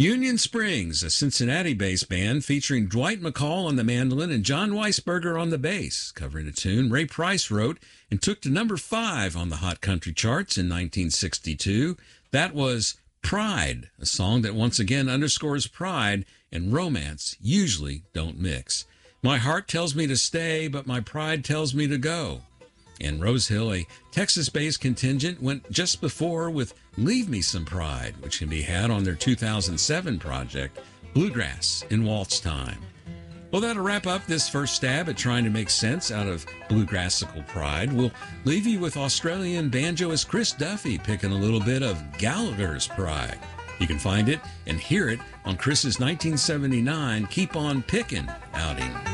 Union Springs, a Cincinnati-based band featuring Dwight McCall on the mandolin and John Weisberger on the bass, covering a tune Ray Price wrote and took to number 5 on the Hot Country charts in 1962. That was Pride, a song that once again underscores pride and romance usually don't mix. My heart tells me to stay, but my pride tells me to go. And Rose Hill, a Texas-based contingent, went just before with Leave Me Some Pride, which can be had on their 2007 project, Bluegrass in Waltz Time. Well, that'll wrap up this first stab at trying to make sense out of bluegrassical pride. We'll leave you with Australian banjoist Chris Duffy picking a little bit of Gallagher's Pride. You can find it and hear it on Chris's 1979 Keep On Pickin' outing.